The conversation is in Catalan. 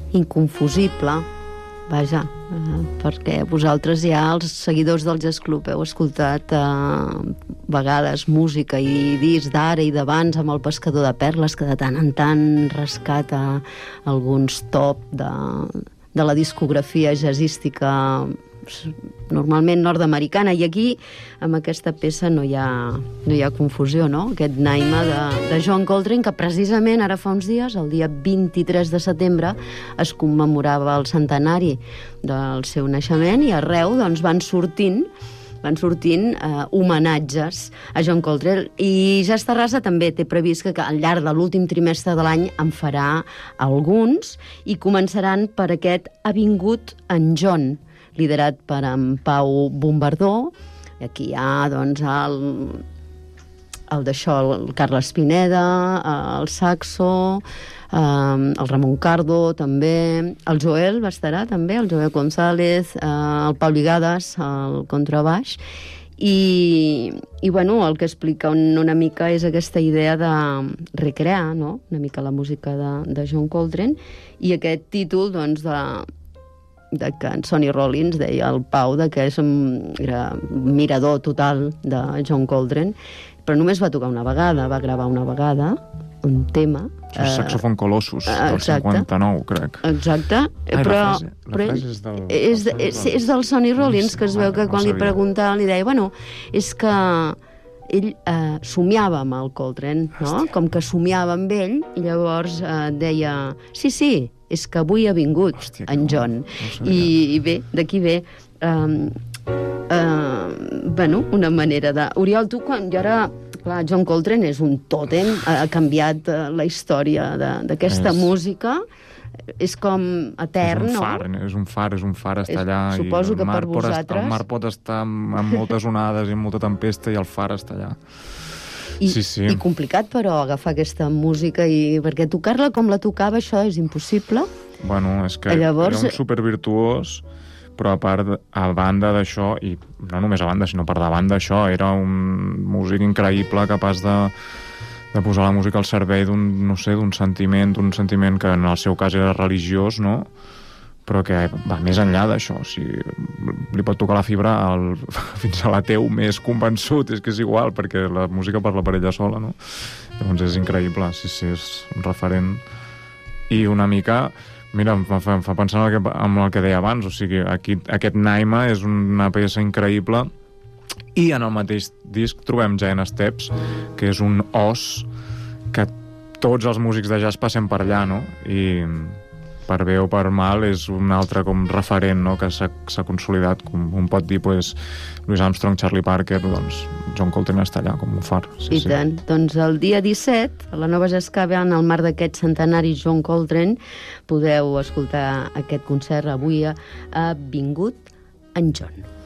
inconfusible, vaja, perquè vosaltres ja, els seguidors del Jazz Club, heu escoltat vegades música i discs d'ara i d'abans amb El pescador de perles, que de tant en tant rescata alguns top de la discografia jazzística normalment nord-americana, i aquí amb aquesta peça no hi ha confusió, no? Aquest Naima de John Coltrane, que precisament ara fa uns dies, el dia 23 de setembre, es commemorava el centenari del seu naixement, i arreu doncs, van sortint homenatges a John Coltrane, i Jazz Terrassa també té previst que al llarg de l'últim trimestre de l'any en farà alguns, i començaran per aquest Ha vingut en John, liderat per en Pau Bombardó. Aquí hi ha doncs, el Carles Pineda, el saxo, el Ramon Cardo també, el Joel estarà també, el Joel González, el Pau Ligades, el contrabaix, i bueno, el que explica una mica és aquesta idea de recrear, no?, una mica la música de John Coltrane, i aquest títol doncs, de que en Sonny Rollins deia el Pau que era mirador total de John Coltrane, però només va tocar una vegada, va gravar una vegada un tema. El Saxofon Colossus, del 59, crec. Exacte. La frase és del Sonny Rollins, que es veu que quan li preguntava li deia, bueno, és que ell somiava amb el Coltrane, no? Com que somiava amb ell, i llavors deia, sí, és que avui ha vingut en John. I bé, d'aquí ve una manera de... Oriol, tu quan jo ara... Clar, John Coltrane és un tòtem, ha canviat la història d'aquesta música, és com etern, no? És un far, està allà. Suposo que per vosaltres... El mar pot estar amb moltes onades i amb molta tempesta, i el far està allà. I complicat, però, agafar aquesta música, perquè tocar-la com la tocava, això és impossible. Bueno, és que llavors... era un supervirtuós, però a banda d'això, i no només a banda, sinó per davant d'això, era un músic increïble, capaç de posar la música al servei d'un sentiment que en el seu cas era religiós, no?, però que va més enllà d'això. O sigui, li pot tocar la fibra fins a l'ateu més convençut, és que és igual, perquè la música parla per ella sola, no? Llavors és increïble, sí, és un referent. I una mica, mira, em fa pensar en el que deia abans, o sigui, aquest Naima és una peça increïble, i en el mateix disc trobem Giant Steps, que és un os que tots els músics de jazz passen per allà, no? I per bé o per mal és un altre com referent, no?, que s'ha consolidat, com un pot dir, pues, Louis Armstrong, Charlie Parker, doncs John Coltrane està allà com un far. I tant. Doncs el dia 17, a la Nova Jascava, en el marc d'aquest centenari John Coltrane, podeu escoltar aquest concert. Avui ha vingut en John.